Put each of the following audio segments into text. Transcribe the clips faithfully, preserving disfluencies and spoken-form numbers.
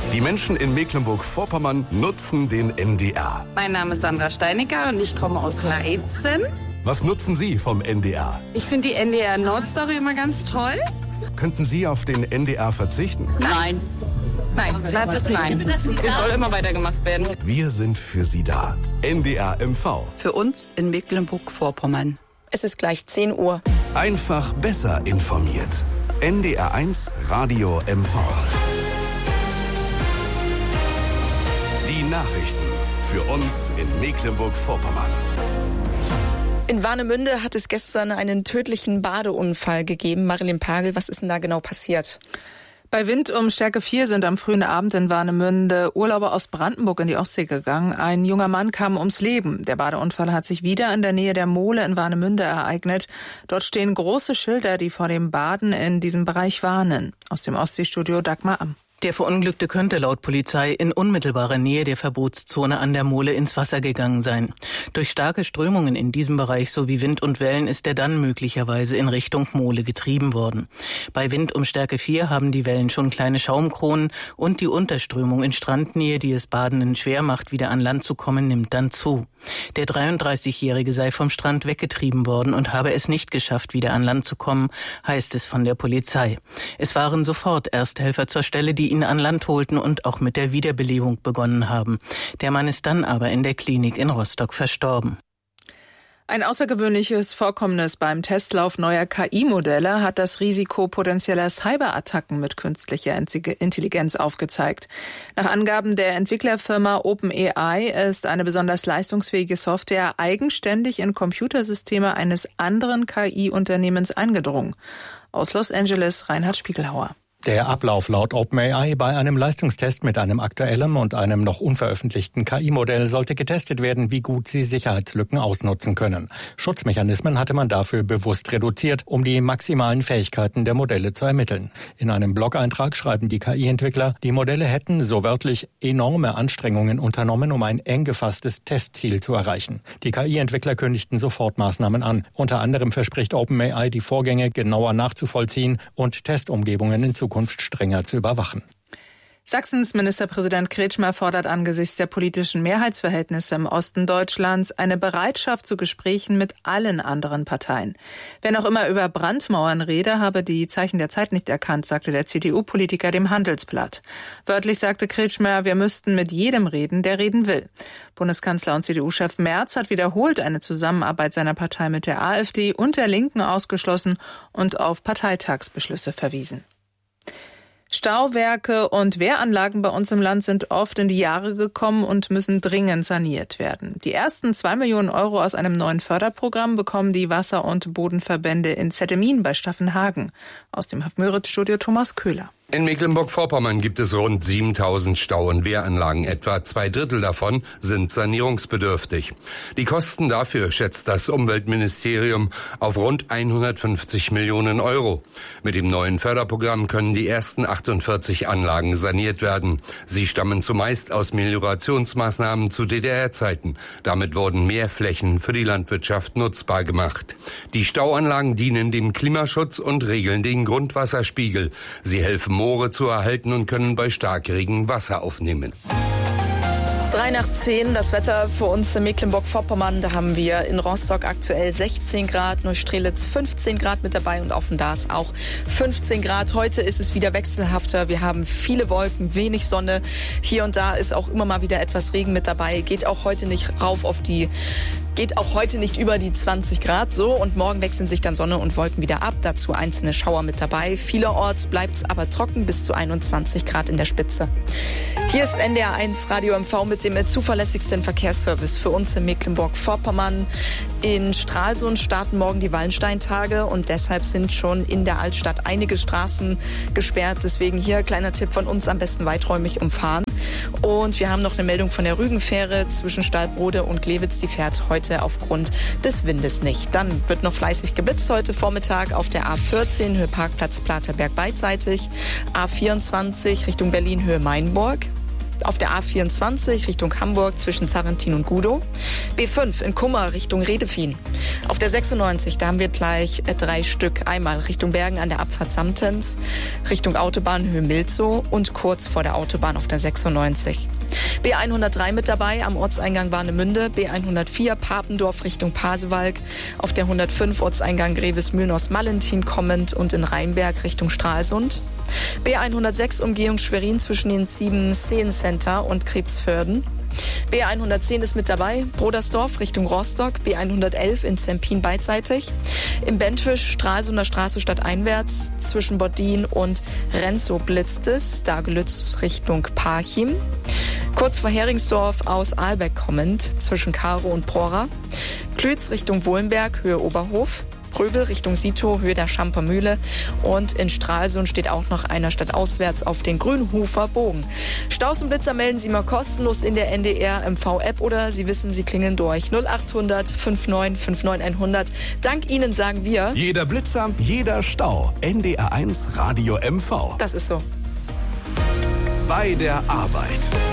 Die Menschen in Mecklenburg-Vorpommern nutzen den N D R. Mein Name ist Sandra Steinecker und ich komme aus Leitzen. Was nutzen Sie vom N D R? Ich finde die N D R Nordstory immer ganz toll. Könnten Sie auf den N D R verzichten? Nein. Nein, glattes Nein. Das soll immer weitergemacht werden. Wir sind für Sie da. N D R M V. Für uns in Mecklenburg-Vorpommern. Es ist gleich zehn Uhr. Einfach besser informiert. N D R eins Radio M V. Die Nachrichten für uns in Mecklenburg-Vorpommern. In Warnemünde hat es gestern einen tödlichen Badeunfall gegeben. Marilyn Pagel, was ist denn da genau passiert? Bei Wind um Stärke vier sind am frühen Abend in Warnemünde Urlauber aus Brandenburg in die Ostsee gegangen. Ein junger Mann kam ums Leben. Der Badeunfall hat sich wieder in der Nähe der Mole in Warnemünde ereignet. Dort stehen große Schilder, die vor dem Baden in diesem Bereich warnen. Aus dem Ostseestudio Dagmar Amm. Der Verunglückte könnte laut Polizei in unmittelbarer Nähe der Verbotszone an der Mole ins Wasser gegangen sein. Durch starke Strömungen in diesem Bereich sowie Wind und Wellen ist er dann möglicherweise in Richtung Mole getrieben worden. Bei Wind um Stärke vier haben die Wellen schon kleine Schaumkronen und die Unterströmung in Strandnähe, die es Badenden schwer macht, wieder an Land zu kommen, nimmt dann zu. Der dreiunddreißigjährige sei vom Strand weggetrieben worden und habe es nicht geschafft, wieder an Land zu kommen, heißt es von der Polizei. Es waren sofort Ersthelfer zur Stelle, die ihn an Land holten und auch mit der Wiederbelebung begonnen haben. Der Mann ist dann aber in der Klinik in Rostock verstorben. Ein außergewöhnliches Vorkommnis beim Testlauf neuer K I-Modelle hat das Risiko potenzieller Cyberattacken mit künstlicher Intelligenz aufgezeigt. Nach Angaben der Entwicklerfirma OpenAI ist eine besonders leistungsfähige Software eigenständig in Computersysteme eines anderen K I-Unternehmens eingedrungen. Aus Los Angeles Reinhard Spiegelhauer. Der Ablauf laut OpenAI bei einem Leistungstest mit einem aktuellen und einem noch unveröffentlichten K I-Modell sollte getestet werden, wie gut sie Sicherheitslücken ausnutzen können. Schutzmechanismen hatte man dafür bewusst reduziert, um die maximalen Fähigkeiten der Modelle zu ermitteln. In einem Blog-Eintrag schreiben die K I-Entwickler, die Modelle hätten, so wörtlich, enorme Anstrengungen unternommen, um ein eng gefasstes Testziel zu erreichen. Die K I-Entwickler kündigten sofort Maßnahmen an. Unter anderem verspricht OpenAI, die Vorgänge genauer nachzuvollziehen und Testumgebungen in Zukunft Zukunft strenger zu überwachen. Sachsens Ministerpräsident Kretschmer fordert angesichts der politischen Mehrheitsverhältnisse im Osten Deutschlands eine Bereitschaft zu Gesprächen mit allen anderen Parteien. Wer noch immer über Brandmauern rede, habe die Zeichen der Zeit nicht erkannt, sagte der C D U-Politiker dem Handelsblatt. Wörtlich sagte Kretschmer, wir müssten mit jedem reden, der reden will. Bundeskanzler und C D U-Chef Merz hat wiederholt eine Zusammenarbeit seiner Partei mit der AfD und der Linken ausgeschlossen und auf Parteitagsbeschlüsse verwiesen. Stauwerke und Wehranlagen bei uns im Land sind oft in die Jahre gekommen und müssen dringend saniert werden. Die ersten zwei Millionen Euro aus einem neuen Förderprogramm bekommen die Wasser- und Bodenverbände in Zettemin bei Staffenhagen. Aus dem Haf-Möritz-Studio Thomas Köhler. In Mecklenburg-Vorpommern gibt es rund siebentausend Stau- und Wehranlagen. Etwa zwei Drittel davon sind sanierungsbedürftig. Die Kosten dafür schätzt das Umweltministerium auf rund hundertfünfzig Millionen Euro. Mit dem neuen Förderprogramm können die ersten achtundvierzig Anlagen saniert werden. Sie stammen zumeist aus Meliorationsmaßnahmen zu D D R-Zeiten. Damit wurden mehr Flächen für die Landwirtschaft nutzbar gemacht. Die Stauanlagen dienen dem Klimaschutz und regeln den Grundwasserspiegel. Sie helfen Moore zu erhalten und können bei Starkregen Wasser aufnehmen. Drei nach zehn, das Wetter für uns in Mecklenburg-Vorpommern. Da haben wir in Rostock aktuell sechzehn Grad, Neustrelitz fünfzehn Grad mit dabei und Offendas auch fünfzehn Grad. Heute ist es wieder wechselhafter. Wir haben viele Wolken, wenig Sonne. Hier und da ist auch immer mal wieder etwas Regen mit dabei. Geht auch heute nicht rauf auf die Geht auch heute nicht über die zwanzig Grad so und morgen wechseln sich dann Sonne und Wolken wieder ab. Dazu einzelne Schauer mit dabei. Vielerorts bleibt es aber trocken bis zu einundzwanzig Grad in der Spitze. Hier ist N D R eins Radio M V mit dem zuverlässigsten Verkehrsservice für uns in Mecklenburg-Vorpommern. In Stralsund starten morgen die Wallensteintage und deshalb sind schon in der Altstadt einige Straßen gesperrt. Deswegen hier kleiner Tipp von uns, am besten weiträumig umfahren. Und wir haben noch eine Meldung von der Rügenfähre zwischen Stallbrode und Glewitz. Die fährt heute aufgrund des Windes nicht. Dann wird noch fleißig geblitzt heute Vormittag auf der A vierzehn Höhe Parkplatz Platerberg beidseitig, A vierundzwanzig Richtung Berlin Höhe Mainburg. Auf der A vierundzwanzig Richtung Hamburg zwischen Zarrentin und Gudow. B fünf in Kummer Richtung Redefien. Auf der sechsundneunzig, da haben wir gleich drei Stück. Einmal Richtung Bergen an der Abfahrt Samtens, Richtung Autobahn Höhe Milzow und kurz vor der Autobahn auf der sechsundneunzig. B hundertdrei mit dabei am Ortseingang Warnemünde, B hundertvier Papendorf Richtung Pasewalk, auf der hundertfünf Ortseingang Grevesmühlen aus Mallentin kommend und in Rheinberg Richtung Stralsund. B hundertsechs Umgehung Schwerin zwischen den sieben Seen Center und Krebsförden. B hundertzehn ist mit dabei, Brodersdorf Richtung Rostock, B hundertelf in Zempin beidseitig. Im Bentwisch Stralsunder Straße stadteinwärts zwischen Boddin und Renzow blitzt es, Dagelütz Richtung Parchim. Kurz vor Heringsdorf aus Aalbeck kommend zwischen Karo und Prora. Klütz Richtung Wohlenberg, Höhe Oberhof. Pröbel Richtung Sito, Höhe der Schamper Mühle. Und in Stralsund steht auch noch einer stadtauswärts auf den Grünhofer Bogen. Staus und Blitzer melden Sie mal kostenlos in der N D R M V-App oder Sie wissen, Sie klingeln durch. null achthundert neunundfünfzig neunundfünfzig hundert. Dank Ihnen sagen wir... Jeder Blitzer, jeder Stau. N D R eins Radio M V. Das ist so. Bei der Arbeit.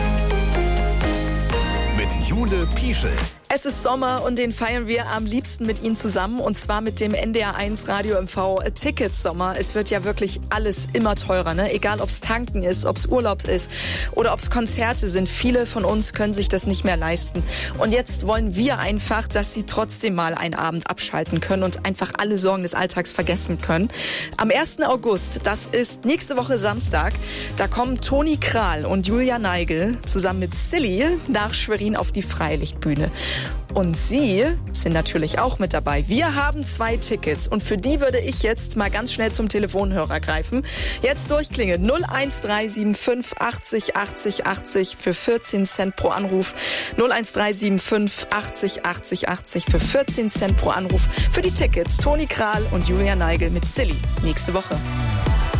Mit Jule Pieschel. Es ist Sommer und den feiern wir am liebsten mit Ihnen zusammen und zwar mit dem N D R eins Radio M V Ticketsommer. Es wird ja wirklich alles immer teurer, ne? Egal ob es Tanken ist, ob es Urlaub ist oder ob es Konzerte sind. Viele von uns können sich das nicht mehr leisten. Und jetzt wollen wir einfach, dass Sie trotzdem mal einen Abend abschalten können und einfach alle Sorgen des Alltags vergessen können. Am ersten August, das ist nächste Woche Samstag, da kommen Toni Kral und Julia Neigel zusammen mit Silly nach Schwerin auf die Freilichtbühne. Und Sie sind natürlich auch mit dabei. Wir haben zwei Tickets und für die würde ich jetzt mal ganz schnell zum Telefonhörer greifen. Jetzt durchklingeln null eins drei sieben fünf achtzig achtzig achtzig für vierzehn Cent pro Anruf. null eins drei sieben fünf achtzig achtzig achtzig für vierzehn Cent pro Anruf. Für die Tickets Toni Kral und Julia Neigel mit Silly nächste Woche.